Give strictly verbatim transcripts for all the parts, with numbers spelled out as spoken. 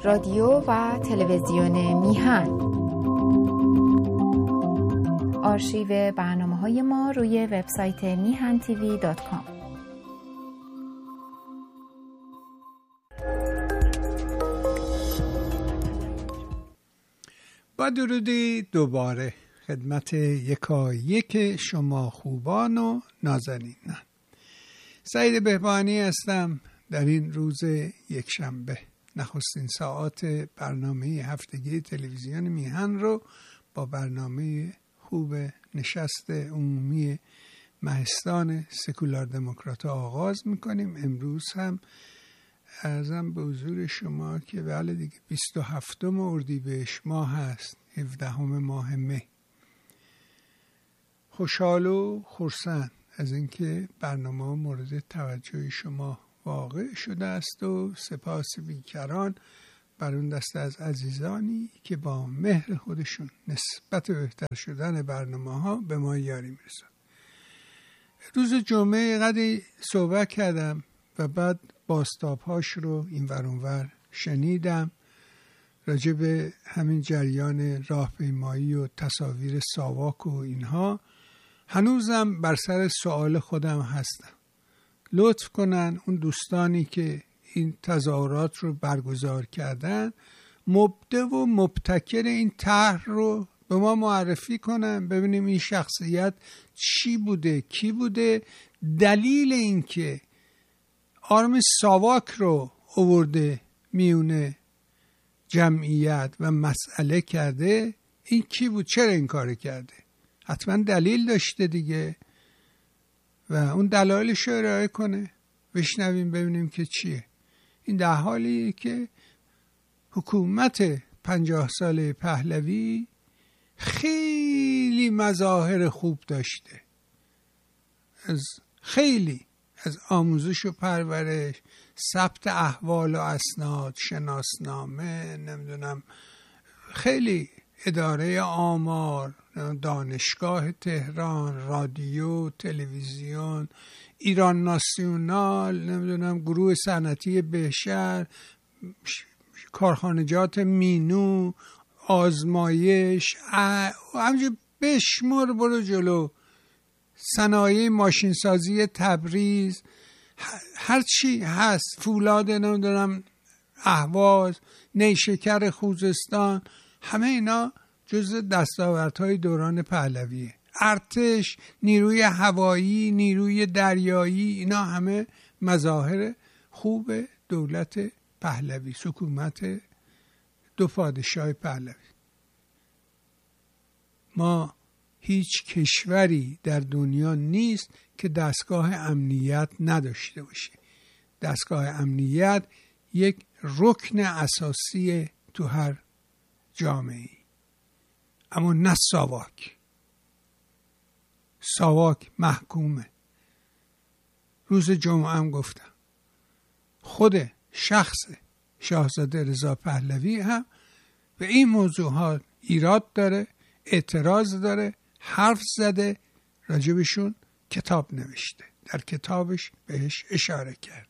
رادیو و تلویزیون میهن. آرشیو برنامه‌های ما روی وبسایت میهن تیوی دات کام. با درودی دوباره خدمت یکایک شما خوبان و نازنینان. سعید بهبانی هستم. در این روز یکشنبه نخستین ساعات برنامه هفتگی تلویزیون میهن رو با برنامه خوب نشست عمومی مهستان سکولار دموکرات آغاز میکنیم. امروز هم عرضم به حضور شما که بله دیگه بیست و هفتم اردیبهشت ماه هست، هفدهم ماه مه. خوشحال و خرسند از اینکه برنامه مورد توجه شما واقع شده است و سپاس بیکران بر اون دسته از عزیزانی که با مهر خودشون نسبت بهتر شدن برنامه ها به ما یاری میرسن. روز جمعه قدری صحبت کردم و بعد باستاب هاش رو این ور اون ور شنیدم راجع به همین جریان راهپیمایی و تصاویر ساواک و اینها. هنوزم بر سر سوال خودم هستم. لطف کنن اون دوستانی که این تظاهرات رو برگزار کردن مبدع و مبتکر این طرح رو به ما معرفی کنن، ببینیم این شخصیت چی بوده، کی بوده. دلیل این که آرم ساواک رو آورده میونه جمعیت و مسئله کرده، این کی بود، چرا این کار کرده؟ حتما دلیل داشته دیگه و اون دلایلش رو ارائه کنه، بشنویم ببینیم که چیه. این در حالیه که حکومت پنجاه ساله پهلوی خیلی مظاهر خوب داشته، از خیلی از آموزش و پرورش، ثبت احوال و اسناد، شناسنامه، نمیدونم خیلی اداره آمار، دانشگاه تهران، رادیو، تلویزیون، ایران ناسیونال، نمیدونم گروه صنعتی بهشهر، کارخانجات مینو، آزمایش، همینجور بشمر برو جلو، صنایع ماشینسازی تبریز، هرچی هست، فولاد نمیدونم اهواز، نیشکر خوزستان، همه اینا جزء دستاوردهای دوران پهلویه. ارتش، نیروی هوایی، نیروی دریایی، اینا همه مظاهر خوب دولت پهلوی، حکومت دو پادشاه پهلوی. ما هیچ کشوری در دنیا نیست که دستگاه امنیت نداشته باشه. دستگاه امنیت یک رکن اساسی تو هر جامعه، اما نه ساواک. ساواک محکومه. روز جمعه هم گفتم خود شخص شاهزاده رضا پهلوی هم به این موضوعات ایراد داره، اعتراض داره، حرف زده، راجبشون کتاب نوشته، در کتابش بهش اشاره کرده.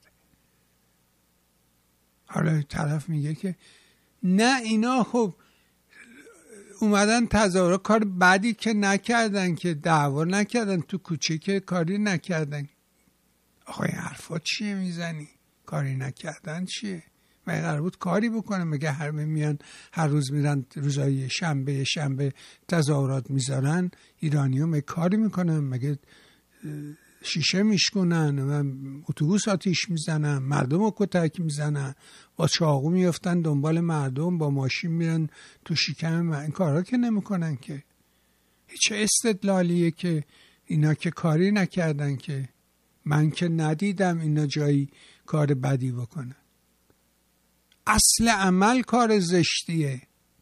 حالا طرف میگه که نه اینا خب اومدن تظاهرات، کار بعدی که نکردن، که دعوا نکردن، تو کوچه که کاری نکردن. آخه این حرفا چیه میزنی؟ کاری نکردن چیه؟ مگه قرار بود کاری بکنن؟ مگه هر میان هر روز میرن روزای شنبه شنبه تظاهرات میذارن؟ ایرانی‌ها مگه کاری میکنن؟ مگه شیشه میشکنن و اتوبوس آتیش میزنن، مردم رو کتک میزنن، با چاقو میافتن دنبال مردم، با ماشین میرن تو شکم؟ این کارا که نمیکنن که. هیچ استدلالیه که اینا که کاری نکردن، که من که ندیدم اینا جایی کار بدی بکنن. اصل عمل کار زشتیه.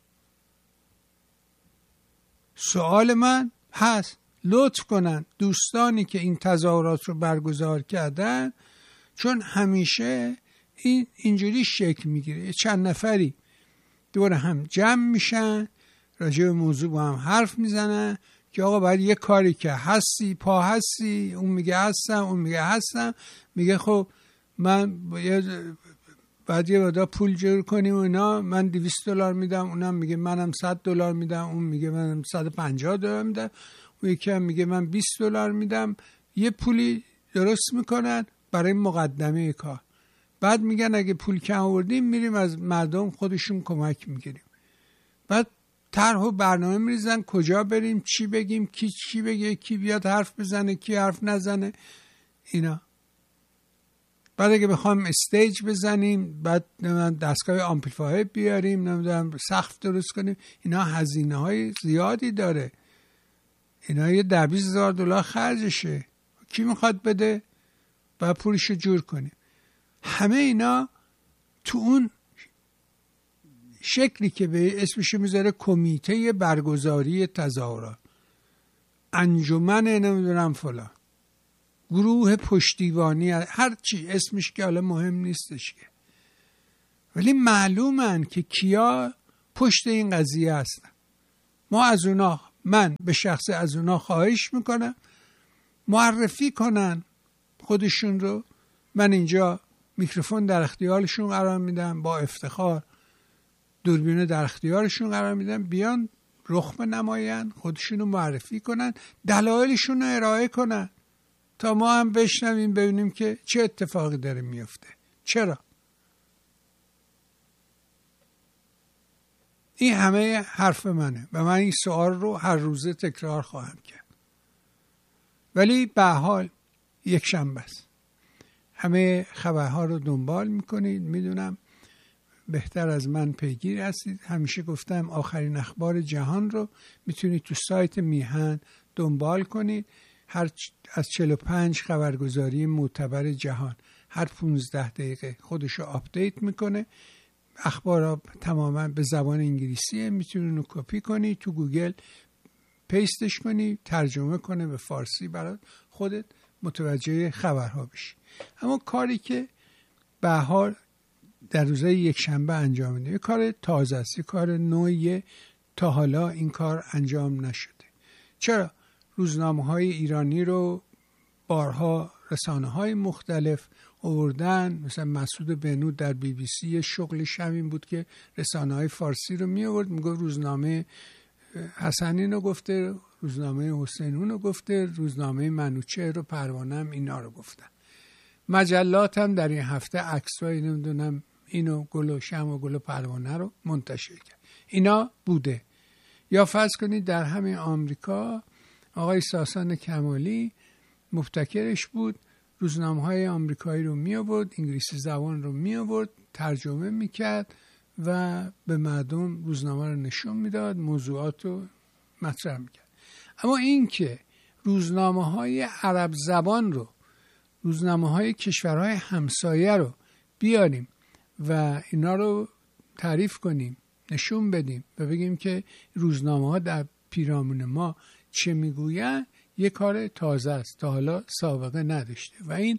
سوال من هست لطف کنن دوستانی که این تظاهرات رو برگزار کردن، چون همیشه این اینجوری شکل میگیره، چند نفری دور هم جمع میشن، راجع به موضوع با هم حرف میزنن که آقا باید یه کاری که هستی پا هستی، اون میگه هستم، اون میگه هستم، میگه خب من باید بعد یه مقدار پول جور کنیم و اینا، من دویست دلار میدم، اونم میگه منم صد دلار میدم، اون میگه منم صد و پنجاه دلار میدم، اون یکی هم میگه من بیست دلار میدم. یه پولی درست میکنن برای مقدمه کار. بعد میگن اگه پول کم آوردیم میریم از مردم خودشون کمک میگیریم. بعد طرح و برنامه میریزن کجا بریم، چی بگیم، کی چی بگه، کی بیاد حرف بزنه، کی حرف نزنه، اینا. بعد اگه بخوام استیج بزنیم، بعد دستگاه آمپلیفایر بیاریم، نمیدونم سقف درست کنیم، اینا هزینه های زیادی داره. اینا یه ده بیست هزار دلار خرجشه. کی میخواد بده؟ بعد پولشو جور کنیم. همه اینا تو اون شکلی که به اسمشو میذاره کمیته برگزاری تظاهرات، انجمن نمیدونم فلان، گروه پشتیبانی، هر چی اسمش که حالا مهم نیستش که، ولی معلومن که کیا پشت این قضیه هستن. ما از اونا، من به شخص از اونا خواهش میکنم معرفی کنن خودشون رو. من اینجا میکروفون در اختیارشون قرار میدم، با افتخار دوربین در اختیارشون قرار میدم، بیان رخ نماین، خودشون رو معرفی کنن، دلایلشون رو ارائه کنن تا ما هم بشنویم ببینیم که چه اتفاقی داره میفته. چرا؟ این همه حرف منه و من این سوال رو هر روزه تکرار خواهم کرد. ولی به حال یک شنبه است، همه خبرها رو دنبال میکنید، میدونم بهتر از من پیگیر هستید. همیشه گفتم آخرین اخبار جهان رو میتونید تو سایت میهن دنبال کنید. هر از چهل و پنج خبرگزاری معتبر جهان هر پانزده دقیقه خودش رو آپدیت میکنه. اخبار تماما به زبان انگلیسیه، میتونید رو کپی کنی تو گوگل پیستش کنی، ترجمه کنه به فارسی برات، خودت متوجه خبرها بشی. اما کاری که به حال در روزهای یک شنبه انجام میده، یه کار تازه است، یه کار نوعیه، تا حالا این کار انجام نشده. چرا؟ روزنامه های ایرانی رو بارها رسانه های مختلف آوردن، مثلا مسعود بنود در بی بی سی شغلش همین بود که رسانه های فارسی رو می آورد، میگه روزنامه حسنی رو گفته، روزنامه حسینون رو گفته، روزنامه منوچهر و پروانه هم اینا رو گفتن. مجلات هم در این هفته عکسای نمیدونم اینو گل و شم و گل و پروانه رو منتشر کرد. اینا بوده. یا فرض کنید در همین آمریکا آقای ساسان کمالی مبتکرش بود، روزنامه های آمریکایی رو می آورد، انگلیسی زبان رو می آورد، ترجمه می کرد و به مردم روزنامه رو نشون میداد، موضوعات رو مطرح می کرد. اما این که روزنامه های عرب زبان رو، روزنامه های کشورهای همسایه رو بیاریم و اینا رو تعریف کنیم، نشون بدیم و بگیم که روزنامه ها در پیرامون ما چه میگوین، یه کار تازه است، تا حالا سابقه نداشته و این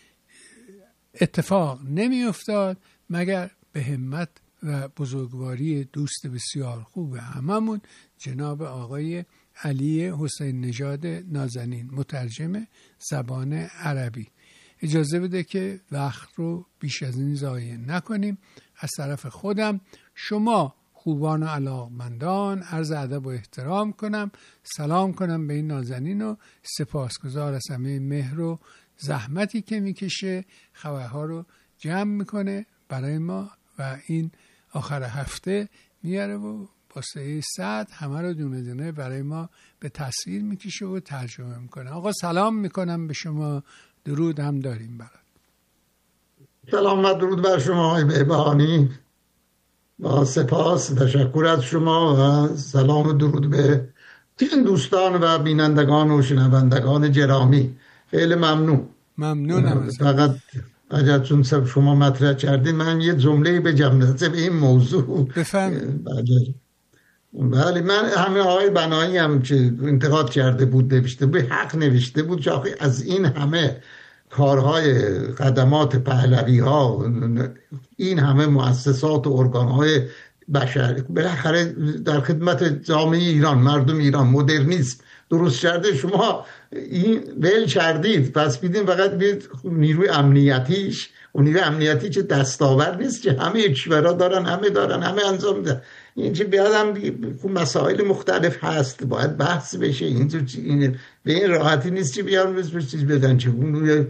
اتفاق نمی افتاد مگر به همت و بزرگواری دوست بسیار خوب هممون جناب آقای علی حسین نژاد نازنین، مترجم زبان عربی. اجازه بده که وقت رو بیش از این ضایع نکنیم. از طرف خودم شما خوبان و علاقمندان عرض ادب و احترام کنم، سلام کنم به این نازنین و سپاسگزار از همه مهر و زحمتی که میکشه، خبرها رو جمع میکنه برای ما و این آخر هفته میاره و با سه ساعت همه رو دونه دونه برای ما به تصویر میکشه و ترجمه میکنه. آقا سلام میکنم به شما، درود هم داریم برات. سلام و درود بر شما آقای بهبهانی، با سپاس تشکر از شما و سلام و درود به این دوستان و بینندگان و شنوندگان گرامی. خیلی ممنون. ممنونم. فقط اگر چون شما مطرح کردین من یه جمله بگم نظر به این موضوع. بفهم. بله، من همه آقای بنایی هم که انتقاد کرده بود نوشته به حق نوشته بود که آخه از این همه کارهای قدمات پهلوی ها، این همه مؤسسات و ارگان های بشر بالاخره در خدمت جامعه ایران، مردم ایران، مدرنیسم درست کرده، شما این ول کردید، پس بیدین فقط بید نیروی امنیتیش نیروی امنیتی چه دستاورد نیست که همه کشورها دارن، همه دارن، همه انجام میدن. این چه بیادم مسائل مختلف هست، باید بحث بشه. این این به این راحتی نیست که بیان به چیز بدن چه اون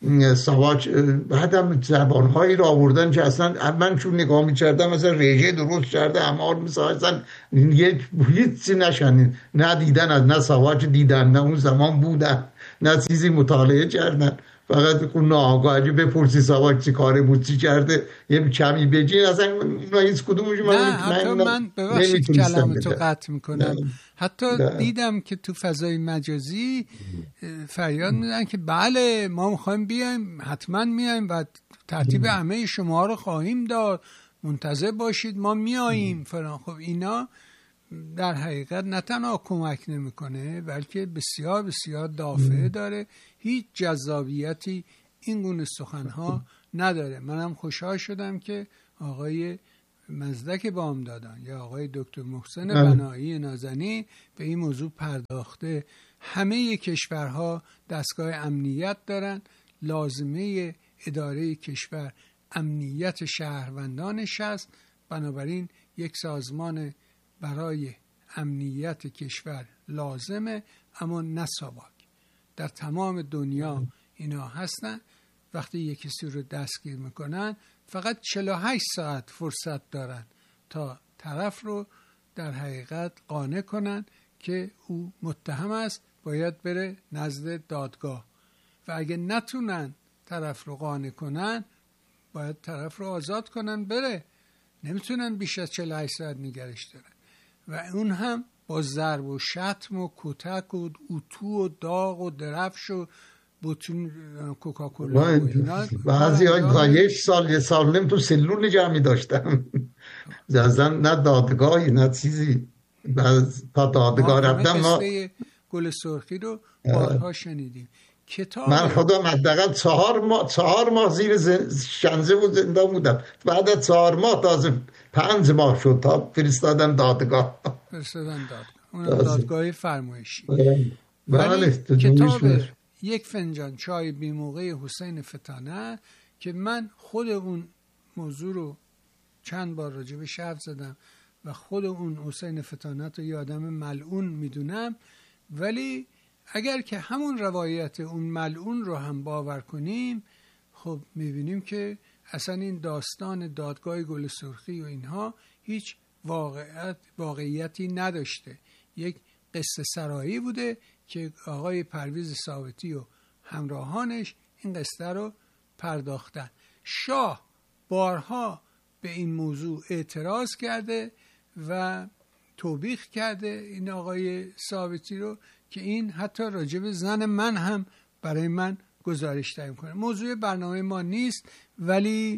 سواج. بعدم زبانهایی را آوردن که اصلا من چون نگاه می‌کردم مثلا رژه درست کرده امار می‌سازن، یک هیچی نشن، نه دیدن از نه سواج دیدن، نه اون زمان بودن، نه چیزی مطالعه کردن، فقط اون ناآگاهی بپرسی سواج چی کاره بود چی کرده یه کمی بگین اصلا اونا هیچ کدومش من نه حتی من ببخشید کلمتو قطع میکنم، حتی ده. دیدم که تو فضای مجازی فریاد میدن که بله ما میخوایم بیایم، حتما میایم و ترتیب همه شما رو خواهیم داد، منتظر باشید ما میاییم فلان. خب اینا در حقیقت نه تنها کمک نمیکنه بلکه بسیار بسیار دافعه داره، هیچ جذابیتی این گونه سخنها نداره. منم خوشحال شدم که آقای مزدک بامدادان یا آقای دکتر محسن بنایی نازنین به این موضوع پرداخته. همه کشورها دستگاه امنیت دارن، لازمه اداره کشور امنیت شهروندانش هست، بنابراین یک سازمان برای امنیت کشور لازمه، اما نه ساواک. در تمام دنیا اینا هستن. وقتی یک کسی رو دستگیر میکنن فقط چهل و هشت ساعت فرصت دارن تا طرف رو در حقیقت قانع کنن که او متهم است، باید بره نزد دادگاه و اگه نتونن طرف رو قانع کنن باید طرف رو آزاد کنن بره. نمیتونن بیش از چهل و هشت ساعت نگرش دارن و اون هم با ضرب و شتم و کتک و اتو و داغ و درفش و بوتون کوکاکولا و اینا. بعضی ها یک سال یک سال نیم تو سلول نگه می داشتم زن نه دادگاهی نه چیزی. تا دادگاه رفتم ما گل سرخی رو بارها شنیدیم. کتاب من خودم حداقل چهار ماه چهار ماه زیر شنزه و زندان بودم، بعد از چهار ماه تازه پنج ماه شد تا فرستادن دادگاه فرستادن دادگاه اون دادگاه فرمایشی. بله کتاب یک فنجان چای بی موقع حسین فتانه که من خود اون موضوع رو چند بار راجبش حرف زدم و خود اون حسین فتانه رو یه آدم ملعون میدونم، ولی اگر که همون روایت اون ملعون رو هم باور کنیم خب میبینیم که اصلا این داستان دادگاه گل سرخی و اینها هیچ واقعیت واقعیتی نداشته. یک قصه سرایی بوده که آقای پرویز ثابتی و همراهانش این قصه رو پرداختن. شاه بارها به این موضوع اعتراض کرده و توبیخ کرده این آقای ثابتی رو که این حتی راجب زن من هم برای من گزارش تهیه کنه. موضوع برنامه ما نیست، ولی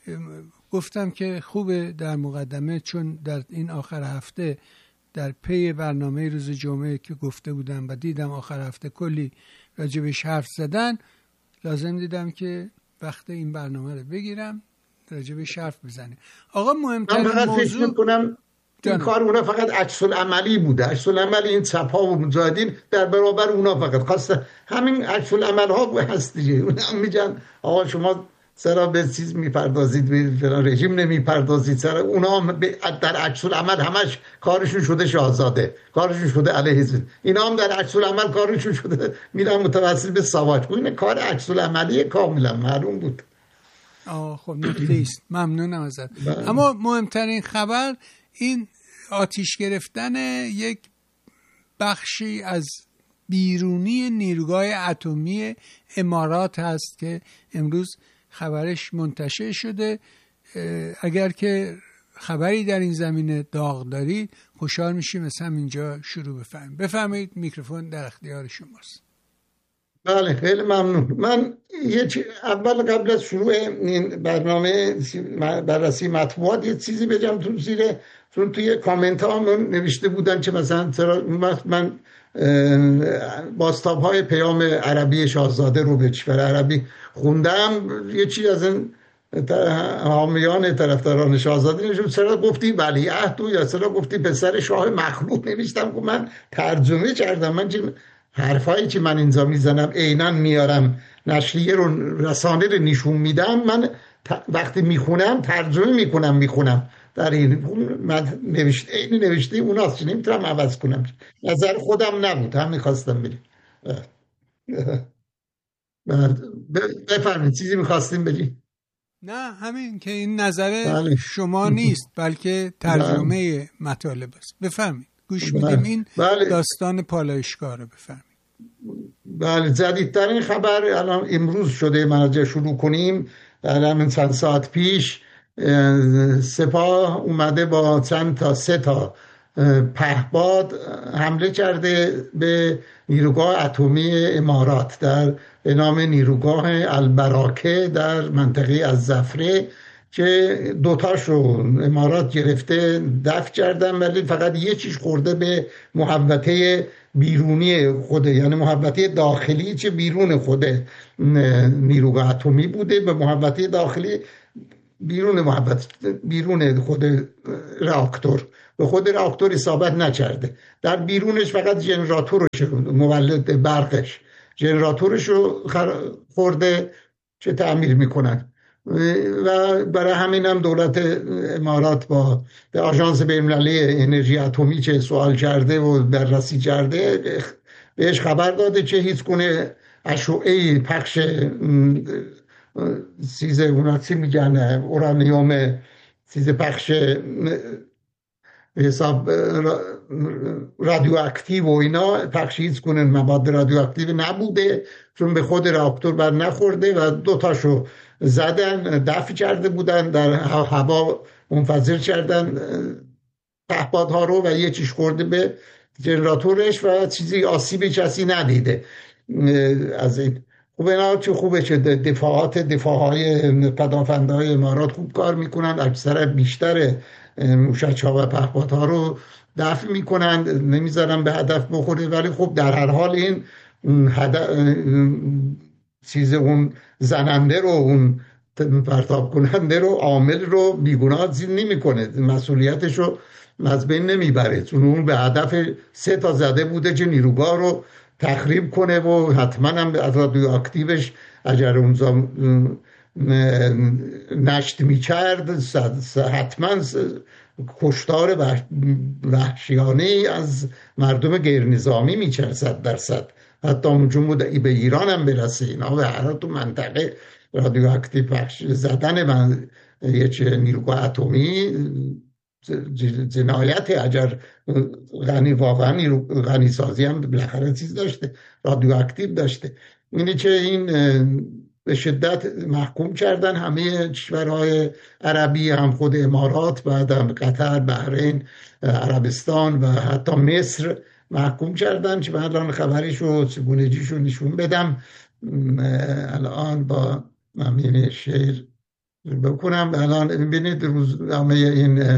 گفتم که خوبه در مقدمه، چون در این آخر هفته در پی برنامه روز جمعه که گفته بودم و دیدم آخر هفته کلی راجبش حرف زدن، لازم دیدم که وقت این برنامه رو بگیرم راجبش حرف بزنیم. آقا مهمترین موضوع کنم این کار اونا فقط عکس العملی بوده، عکس العملی این چپ‌ها و مجاهدین در برابر اونا فقط خواسته همین عکس العمل ها هست دیگه. اونا میگن آقا شما چرا به چیز میپردازید به فلان رژیم نمیپردازید، چرا اونا در عکس العمل همش کارشون شده شاهزاده، کارشون شده علیه حزب، اینا هم در عکس العمل کارشون شده میرن متوسل به سواج. این کار عکس العملی کاملا معلوم بود. آه خب نکته است، ممنونم ازت. اما مهمترین خبر این آتیش گرفتن یک بخشی از بیرونی نیروگاه اتمی امارات هست که امروز خبرش منتشر شده. اگر که خبری در این زمینه داغ دارید خوشحال میشیم از همینجا شروع بفرمایید. بفرمایید، میکروفون در اختیار شماست. بله خیلی ممنون. من یه اول قبل از شروع این برنامه بررسی مطبوعات یه چیزی بگم تو زیر، چون توی کامنت ها من نوشته بودن که مثلا من بازتاب های پیام عربی شاهزاده رو به کشور عربی خوندم، یه چیز از این حامیان طرفداران شاهزاده نشون، چرا گفتی ولیعهد یا چرا گفتی پسر شاه مخلوق نوشتم که من ترجمه کردم، من چه حرفایی که من اینجا میزنم عیناً میارم نشریه رو، رسانه رو نشون میدم، من وقتی میخونم ترجمه میکنم میخونم در این من نوشته این نوشته اوناست، نمیتونم عوض کنم. نظر خودم نبود، هم میخواستم بگم. بفرمایید چیزی میخواستیم بگیم؟ نه همین که این نظر بله. شما نیست بلکه ترجمه بله. مطالب است. بفرمایید گوش بله. میدیم این بله. داستان پالایشگاه رو بفرمایید. بله جدیدترین خبر الان امروز شده، من شروع کنیم در همین چند ساعت پیش سپاه اومده با چند تا سه تا پهپاد حمله کرده به نیروگاه اتمی امارات در به نام نیروگاه البراکه در منطقه الزفره که دوتاشو امارات گرفته دفع کردن، ولی فقط یه چیز خورده به محوطه بیرونی خوده، یعنی محوطه داخلی چه بیرون خوده نیروگاه اتمی بوده، به محوطه داخلی بیرون محوطه بیرون خود راکتور به خود راکتور اصابت نکرده، در بیرونش فقط جنراتورش مولد برقش جنراتورش رو خورده که تعمیر میکنن و برای همین هم دولت امارات با به آژانس بین‌المللی انرژی اتمی که سوال کرده و بررسی کرده بهش خبر داده که هیچ گونه اشعه پخش چیز اونا چی میگن اورانیوم چیز پخش حساب رادیواکتیو و اینا پخش هیچ گونه مواد رادیواکتیو نبوده، چون به خود راکتور بر نخورده و دوتاشو زدن دفع کرده بودن، در هوا منفجر کردن پهپادها رو و یه چیز خورده به جنراتورش و چیزی آسیبی کسی ندیده از این. خوبه نه چه خوبه که دفاعات دفاعهای پدافندهای امارات خوب کار میکنن، اکثر بیشتر موشک‌ها و پهپادها رو دفع میکنن، نمیذارن به هدف بخوره، ولی خب در هر حال این هدف چیز اون زننده رو اون پرتاب کننده رو عامل رو بیگناه زیر نمی کنه، مسئولیتش رو از بین نمیبره، چون اون به هدف سه تا زده بوده که نیروگاه رو تخریب کنه و حتما هم از رادیواکتیوش اگر اونجا نشت میکرد حتما کشتار وحشیانه از مردم غیر نظامی میکرد صد درصد، حتی اونجون بود به ایران هم برسه. اینا به هر تو منطقه رادیواکتیو پخش زدن من یک نیروگاه اتمی جنایت، اگر غنی واقعا غنی سازی هم بالاخره چیز داشته رادیواکتیو داشته. اینه که این به شدت محکوم کردن همه کشورهای عربی، هم خود امارات، بعد هم قطر، بحرین، عربستان و حتی مصر محکوم کردن که من الان خبریش رو چگونگیش رو نشون بدم. الان با همین شعر بکنم. الان ببینید روزنامه این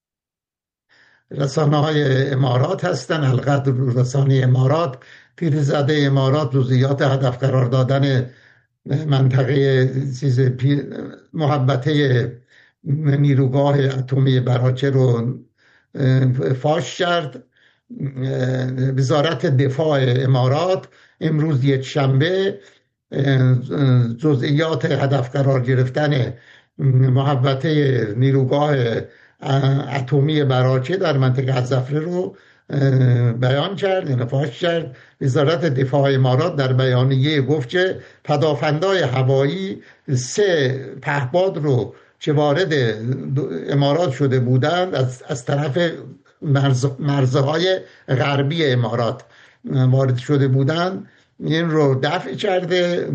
رسانه های امارات هستن، القدر رسانه امارات، پیرزاده امارات جزئیات هدف قرار دادن منطقه چیز محوطه نیروگاه اتمی براکه رو فاش کرد. وزارت دفاع امارات امروز یک شنبه جزئیات هدف قرار گرفتن محوطه نیروگاه اتمی براکه در منطقه الزفره رو بیان کرد، یعنی فاش کرد. وزارت دفاع امارات در بیانیه گفت که پدافندهای هوایی سه پهپاد رو که وارد امارات شده بودند از, از طرف مرز، مرزهای غربی امارات وارد شده بودند، این رو دفع کرده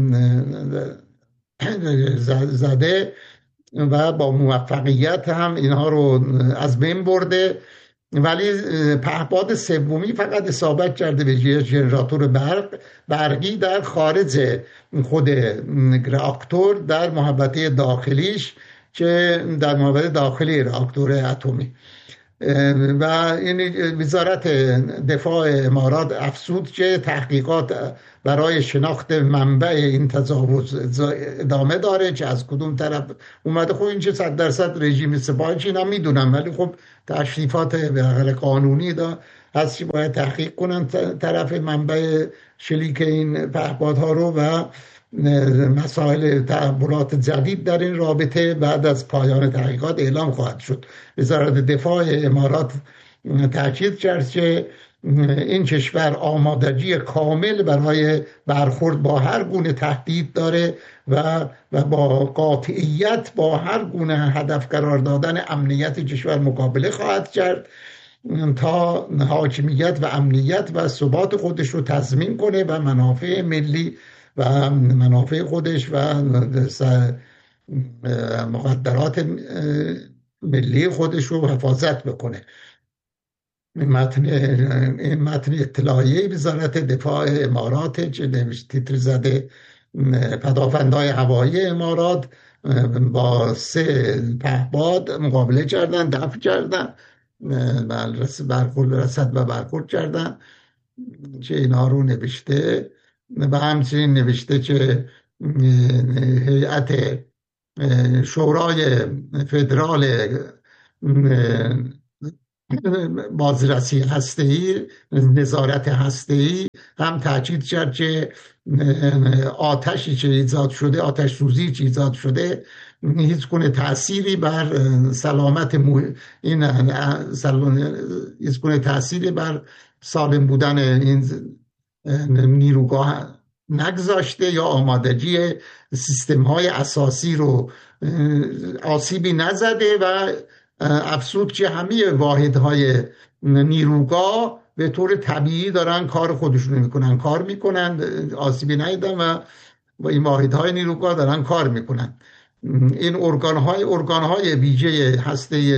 زده و با موفقیت هم اینها رو از بین برده. ولی پهپاد سومی فقط اصابت کرده به ژنراتور برق برقی در خارج خود راکتور در محوطه داخلیش که در محوطه داخلی راکتور اتمی و این وزارت دفاع امارات افزود که تحقیقات برای شناخت منبع این تجاوز ادامه داره که از کدوم طرف اومده. خب این چه صد درصد رژیم سپاهی اینا میدونم، ولی خب تشریفات به حال قانونی دا هست که باید تحقیق کنن طرف منبع شلیک این پهپادها رو و مسائل تحولات جدید در این رابطه بعد از پایان تحقیقات اعلام خواهد شد. وزارت دفاع امارات تاکید کرد که این کشور آمادگی کامل برای برخورد با هر گونه تهدید داره و و با قاطعیت با هر گونه هدف قرار دادن امنیت کشور مقابله خواهد کرد تا حاکمیت و امنیت و ثبات خودش رو تضمین کنه و منافع ملی و منافع خودش و مقدرات ملی خودش رو حفاظت بکنه. متن این متن اطلاعیه وزارت دفاع امارات که تیتر زده پدافندهای هوایی امارات با سه پهپاد مقابله کردن، دفع کردن، برخورد رصد و برخورد کردن که اینا رو نوشته و همچنین نوشته که هیئت شورای فدرال بازرسی هسته‌ای، نظارت هسته‌ای هم تاکید کرد که آتشی که ایجاد شده، آتش سوزی که ایجاد شده هیچ گونه تأثیری بر سلامت مو... این هیچ گونه تأثیری بر سالم بودن این نیروگاه نگذاشته یا آمادگی سیستم های اساسی رو آسیبی نزده و افزود که همه واحدهای نیروگاه به طور طبیعی دارن کار خودشون میکنن کار میکنن آسیبی ندیدن و با این واحدهای نیروگاه دارن کار میکنن. این ارگانهای ارگانهای ویژه هسته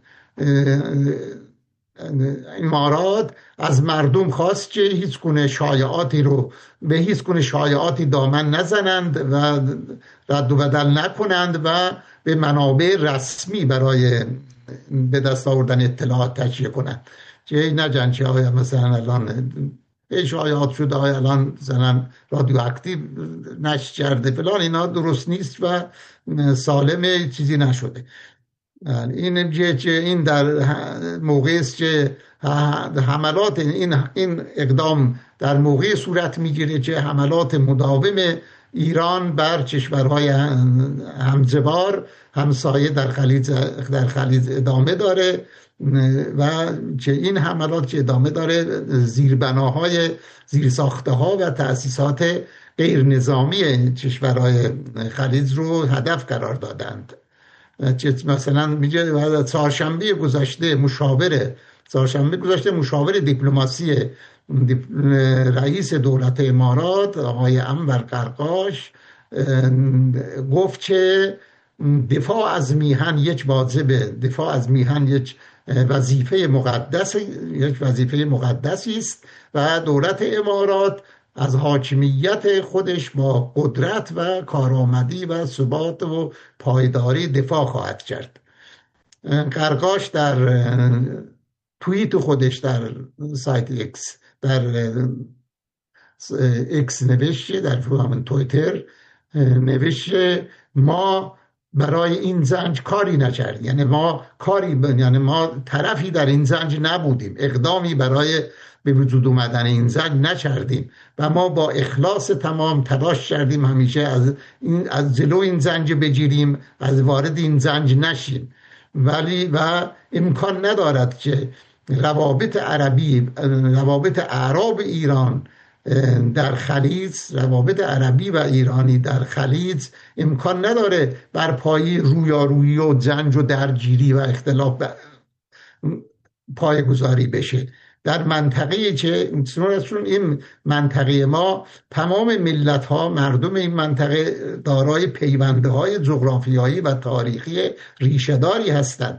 امارات از مردم خواست که هیچ گونه شایعاتی رو به هیچ گونه شایعاتی دامن نزنند و رد و بدل نکنند و به منابع رسمی برای به دست آوردن اطلاعات تکیه کنند. که نگن که آیا مثلا الان شایعات شده آیا الان مثلا رادیواکتیو نشر کرده فلان، اینا درست نیست و سالم چیزی نشده. این که این در موقعی است که حملات این این اقدام در موقع صورت میگیره که حملات مداوم ایران بر کشورهای همجوار همسایه در خلیج در خلیج ادامه داره و که این حملات که ادامه داره زیربناهای زیرساخته‌ها و تأسیسات غیر نظامی کشورهای خلیج رو هدف قرار دادند. مثلا میگه چهارشنبه گذشته مشاور چهارشنبه گذشته مشاور دیپلماسی رئیس دولت امارات آقای انور قرقاش گفت که دفاع از میهن یک واجبه، دفاع از میهن یک وظیفه مقدس یک وظیفه مقدسی است و دولت امارات از حاکمیت خودش با قدرت و کارآمدی و ثبات و پایداری دفاع خواهد کرد. قرقاش در توییت خودش در سایت ایکس در ایکس نوشته، در همون توییتر نوشته ما برای این زنج کاری نکردیم، یعنی ما کاری ب... یعنی ما طرفی در این زنج نبودیم، اقدامی برای به وجود اومدن این زنج نکردیم و ما با اخلاص تمام تلاش کردیم همیشه از این از جلو این زنج بگیریم، از وارد این زنج نشیم. ولی و امکان ندارد که روابط عربی روابط اعراب ایران در خلیج، روابط عربی و ایرانی در خلیج امکان نداره بر پای رویارویی و جنگ و درگیری و اختلاف پایه‌گذاری بشه. در منطقه‌ای که چون این منطقه ما تمام ملت ها مردم این منطقه دارای پیونده های جغرافیایی و تاریخی ریشه‌داری هستند.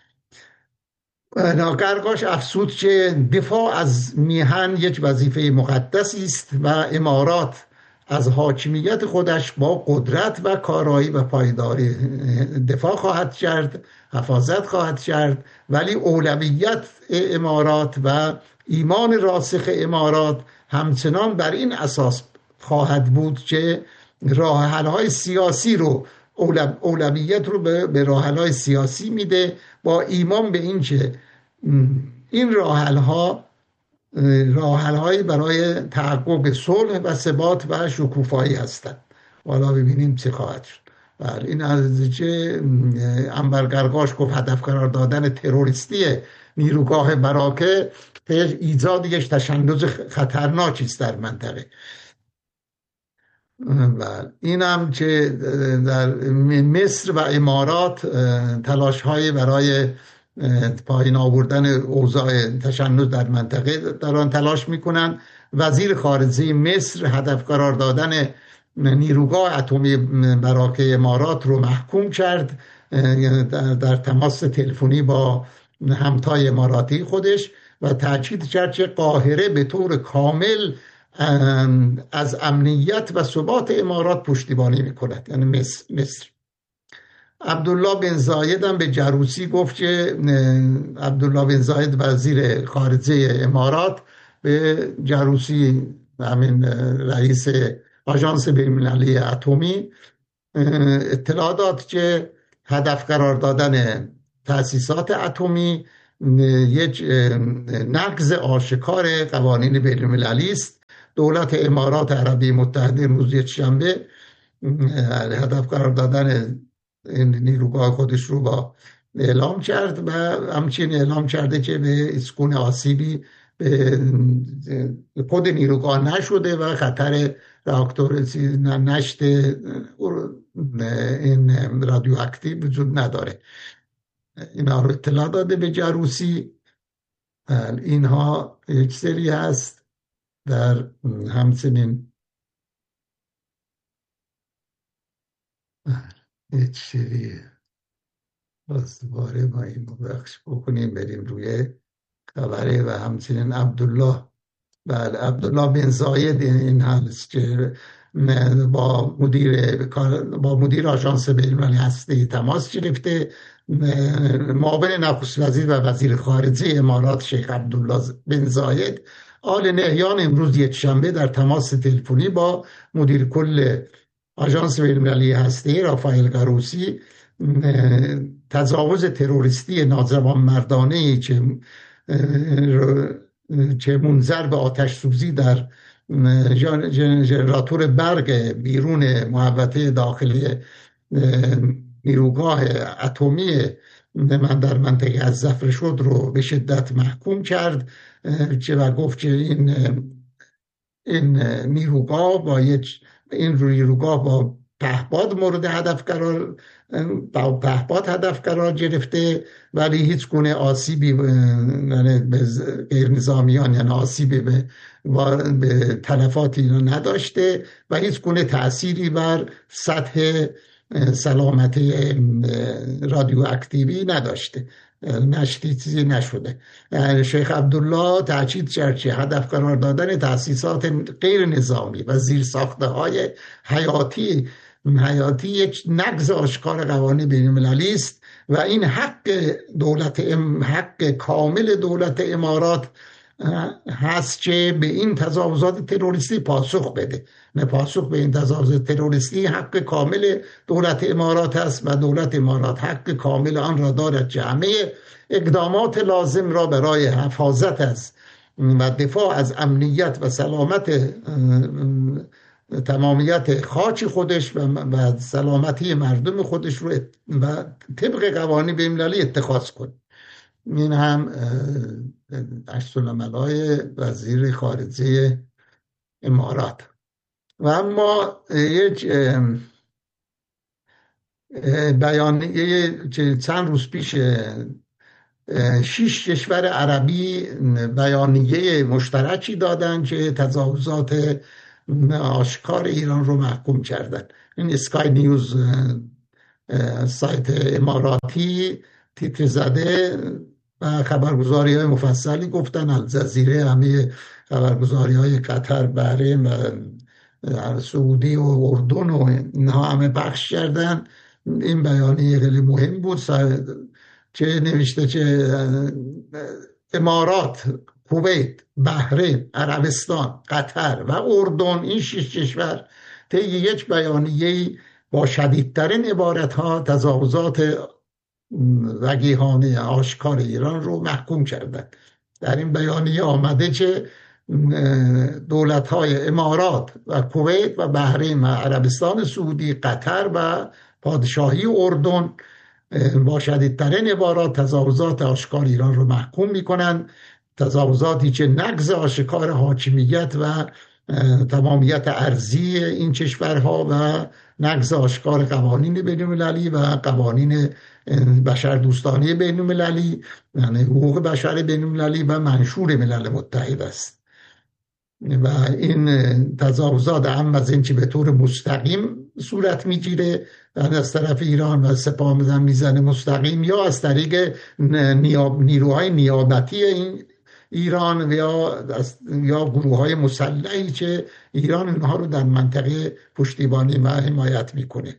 قرقاش افزود که دفاع از میهن یک وظیفه مقدسی است و امارات از حاکمیت خودش با قدرت و کارایی و پایداری دفاع خواهد کرد، حفاظت خواهد کرد، ولی اولویت امارات و ایمان راسخ امارات همچنان بر این اساس خواهد بود که راه حل‌های سیاسی رو اولویت رو به راه حل‌های سیاسی میده، با ایمان به این که این راه حل‌ها راه حل‌هایی برای تحقق صلح و ثبات و شکوفایی هستند. حالا ببینیم چه خواهد شد. بله، این از چه انور قرقاش گفت هدف قرار دادن تروریستی نیروگاه براکه ایجاد یک تشنج خطرناکی است در منطقه. بله، این هم که در مصر و امارات تلاش های برای پایین آوردن اوضاع تشنج در منطقه دارن تلاش میکنن. وزیر خارجه مصر هدف قرار دادن نیروگاه اتمی براکه امارات رو محکوم کرد در تماس تلفنی با همتای اماراتی خودش و تاکید کرد که قاهره به طور کامل از امنیت و ثبات امارات پشتیبانی میکند، یعنی مصر. مصر. عبدالله بن زاید هم به جروسی گفت که عبدالله بن زاید وزیر خارجه امارات به جروسی، همین رئیس آژانس بین‌المللی اتمی، اطلاع داد که هدف قرار دادن تأسیسات اتمی یک نقض آشکار قوانین بین‌المللی است. دولت امارات عربی متحده روز یکشنبه هدف قرار دادن این نیروگاه خودش رو با اعلام کرد و همچنین اعلام کرده که به هیچ گونه آسیبی به خود نیروگاه نشده و خطر راکتور نشت این رادیواکتیو وجود نداره. اینا رو اطلاع داده به جروسی. اینها یک سری هست. در همچنین یک سری باز دوباره ما این بخش بکنیم بریم روی خبره. و همچنین عبدالله بله عبدالله بن زاید این هست که با مدیر با مدیر آژانس بین‌المللی هسته‌ای تماس گرفته. معاون نخست وزیر و وزیر خارجه امارات شیخ عبدالله بن زاید آل نهیان امروز یکشنبه در تماس تلفنی با مدیر کل آژانس بین‌المللی هسته‌ای رافائل گروسی تجاوز تروریستی ناجوانمردانه‌ای که که منجر به آتش سوزی در ژنراتور برق بیرون محوطه داخلی نیروگاه اتمی من در منطقه الظفر شد رو به شدت محکوم کرد که و گفت که این این نیروگاه با یک این نیروگاه با پهپاد مورد هدف قرار با پهپاد هدف قرار گرفته، ولی هیچ گونه آسیبی به غیر نظامیان یعنی آسیبی به به تلفاتی نداشته و هیچ گونه تأثیری بر سطح سلامتی رادیواکتیوی نداشته، نشتی چیزی نشده. شیخ عبدالله تاکید کرد که هدف قرار دادن تأسیسات غیر نظامی و زیرساخته های حیاتی حیاتی یک نقض آشکار قوانین بین‌المللی است و این حق دولت حق کامل دولت امارات هست که به این تجاوزات تروریستی پاسخ بده. نه، پاسخ به این تجاوزات تروریستی حق کامل دولت امارات است و دولت امارات حق کامل آن را دارد که همه اقدامات لازم را برای حفاظت از و دفاع از امنیت و سلامت تمامیت خاک خودش و سلامتی مردم خودش رو و طبق قوانین بین‌المللی اتخاذ کنه. این هم عکس‌العمل‌های وزیر خارجه امارات. و اما یک بیانیه که چند روز پیش شش کشور عربی بیانیه مشترکی دادن که تجاوزات آشکار ایران رو محکوم کردن. این اسکای نیوز سایت اماراتی تیتر زده و خبرگزاری های مفصلی گفتن، الجزیره، همه خبرگزاری های قطر، بحرین و سعودی و اردن و اینها همه پخش کردن. این بیانیه خیلی مهم بود، چه نوشته چه امارات، کویت، بحرین، عربستان، قطر و اردن، این شش کشور طی یک بیانیه با شدیدترین عبارتها تجاوزات وقیحانه آشکار ایران رو محکوم کردند. در این بیانیه آمده که دولت‌های امارات و کویت و بحرین و عربستان سعودی، قطر و پادشاهی اردن با شدیدترین عبارات تجاوزات آشکار ایران رو محکوم می‌کنند، تجاوزاتی که نقض آشکار حاکمیت و تمامیت ارضی این کشورها و نقض آشکار قوانین بین‌المللی و قوانین بشردوستانه بین‌المللی، یعنی حقوق بشر بین‌المللی و منشور ملل متحد است. و این تجاوزات هم از این که به طور مستقیم صورت میگیره از طرف ایران و سپاه میزنه مستقیم، یا از طریق نیاب نیروهای نیابتی این ایران یا یا گروه های مسلحی که ایران اونها رو در منطقه پشتیبانی و حمایت میکنه.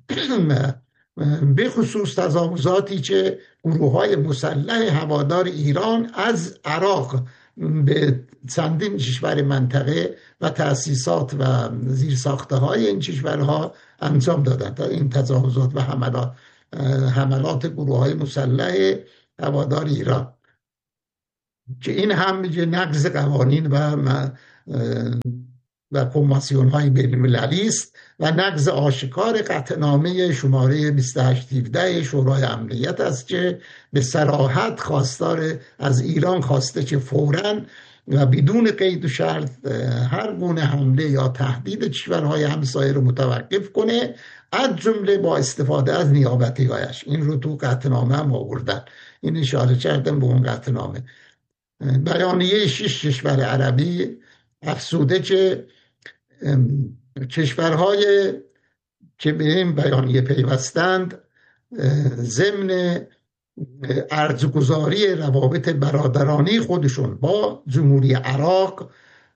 به خصوص تجاوزاتی که گروه های مسلح هوادار ایران از عراق به چندین کشور منطقه و تأسیسات و زیرساخته های این کشورها انجام دادند. این تجاوزات و حملات حملات گروه های مسلح هوادار ایران که این هم نقض قوانین و و کنوانسیون های بین المللی است و نقض آشکار قطعنامه شماره بیست و هشت هفده شورای امنیت است که به صراحت خواستار از ایران خواسته که فوراً و بدون قید و شرط هر گونه حمله یا تهدید کشورهای همسایه رو متوقف کنه، از جمله با استفاده از نیابتی‌هایش. این رو تو قطعنامه هم آوردن، این اشاره کردم به اون قطعنامه. بیانیه شش کشور عربی افزوده که کشورهای که به این بیانیه پیوستند ضمن ارزگذاری روابط برادرانه خودشون با جمهوری عراق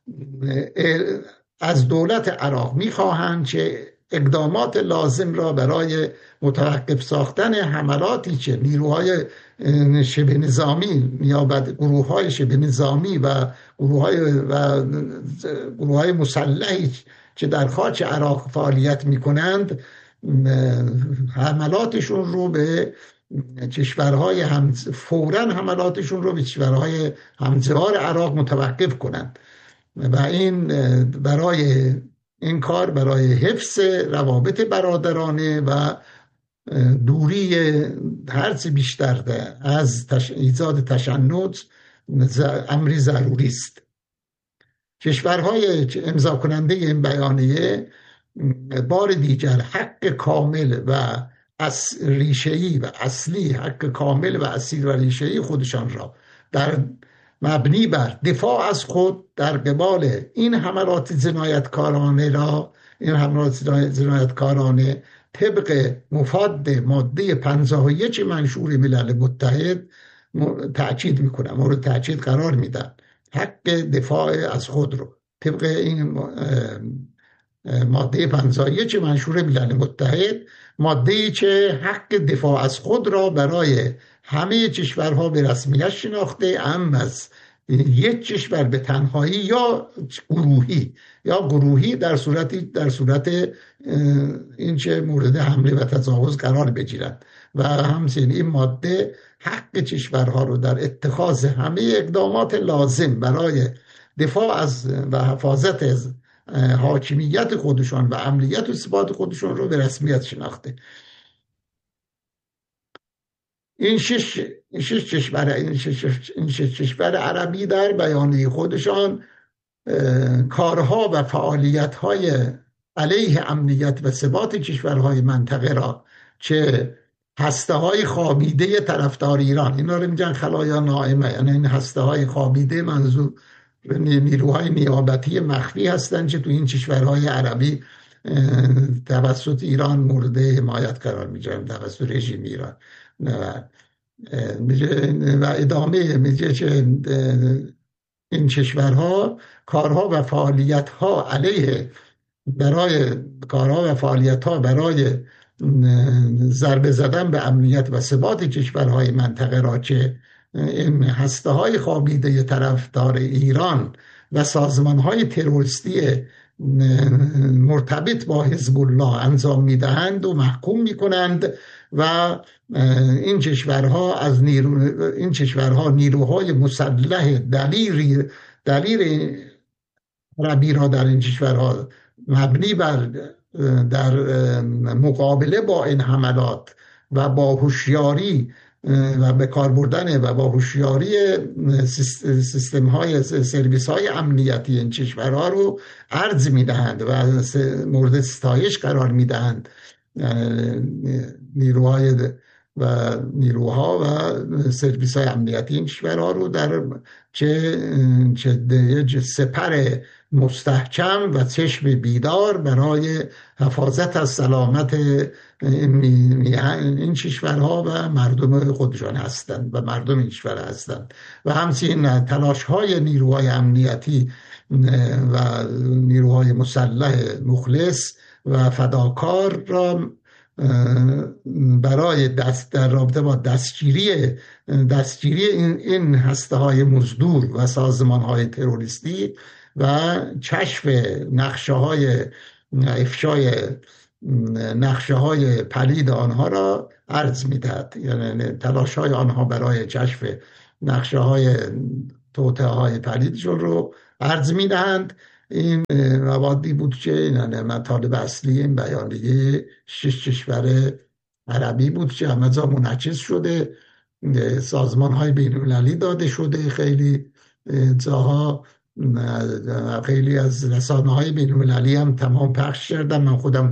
از دولت عراق میخواهند که اقدامات لازم را برای متوقف ساختن حملاتی که نیروهای شبه نظامی یا گروه های شبه نظامی و گروه های و گروه های مسلحی که در خاک عراق فعالیت میکنند حملاتشون رو به کشورهای هم فوراً حملاتشون رو به کشورهای همجوار عراق متوقف کنند و این برای این کار برای حفظ روابط برادرانه و دوری هرچه بیشتر از ایجاد تشنج امری ضروری است. کشورهای امضا کننده این بیانیه بار دیگر حق کامل و ریشه‌ای و اصلی حق کامل و اصیل و ریشه‌ای خودشان را در مبنی بر دفاع از خود در قبال این حملات جنایتکارانه را این حملات جنایتکارانه طبق مفاد ماده پنجاه و یک منشور ملل متحد تأکید میکنم، مورد تأکید قرار میدن حق دفاع از خود رو طبق این ماده پنجاه و یک منشور ملل متحد، ماده‌ای که حق دفاع از خود را برای همه کشورها به رسمیت شناخته، هم از یک کشور به تنهایی یا گروهی یا گروهی در صورتی در صورت این که مورد حمله و تجاوز قرار بگیرند و همچنین این ماده حق کشورها رو در اتخاذ همه اقدامات لازم برای دفاع از و حفاظت از حاکمیت خودشان و امنیت و ثبات خودشان رو به رسمیت شناخته. این شش این شش کشور این شش این شش کشور عربی در بیانیه خودشان کارها و فعالیت‌های علیه امنیت و ثبات کشورهای منطقه را که هسته‌های خوابیده طرفدار ایران، اینا رو میگن خلایا نائمه، یعنی این هسته‌های خوابیده منظور نیروهای نیابتی مخفی هستند که تو این کشورهای عربی توسط ایران مورد حمایت قرار میگیرن، توسط رژیم ایران. و ادامه میگه که این کشورها کارها و فعالیت‌ها علیه برای کارها و فعالیت‌ها برای ضربه زدن به امنیت و ثبات کشورهای منطقه را که این هسته‌های خوابیده طرفدار ایران و سازمان‌های تروریستی مرتبط با حزب الله انجام می‌دهند و محکوم می‌کنند و این کشورها از نیرو این کشورها نیروهای مسلح دلیری دلیر عربی را در این کشورها مبنی بر در مقابله با این حملات و با هوشیاری و به کار بردن و با هوشیاری سیستم های سرویس های امنیتی این کشورها رو عرض میدهند و مورد ستایش قرار میدهند نیروهای و نیروها و سرویس های امنیتی این کشورها رو در چه چه سپر مستحکم و چشم بیدار برای حفاظت از سلامت این کشورها و مردم خودشان هستند و مردم این کشور هستند و همچنین تلاش های نیروهای امنیتی و نیروهای مسلح مخلص و فداکار را برای دست در رابطه با دستگیری دستگیری این این هسته‌های مزدور و سازمان‌های تروریستی و کشف نقشه‌های افشای نقشه‌های پلید آنها را عرض می‌دهد. یعنی تلاش‌های آنها برای کشف نقشه‌های توطئه‌های پلیدشون رو عرض می‌دهند. این موادی بود که یعنی مطالب اصلی این بیانیه شش کشور عربی بود که همه جا منعکس شده، سازمان های بین المللی داده شده، خیلی جاها خیلی از رسانه های بین المللی هم تمام پخش کردن. من خودم